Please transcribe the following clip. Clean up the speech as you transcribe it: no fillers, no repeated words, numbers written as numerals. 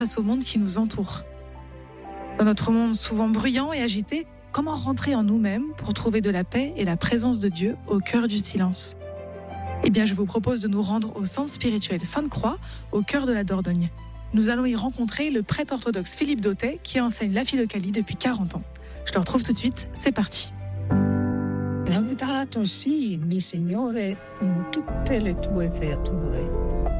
face au monde qui nous entoure. Dans notre monde souvent bruyant et agité, comment rentrer en nous-mêmes pour trouver de la paix et la présence de Dieu au cœur du silence? Eh bien, je vous propose de nous rendre au centre spirituel Sainte-Croix, au cœur de la Dordogne. Nous allons y rencontrer le prêtre orthodoxe Philippe Dautet qui enseigne la philocalie depuis 40 ans. Je le retrouve tout de suite, c'est parti. Laudato si, mi Signore, con tutte le tue creature.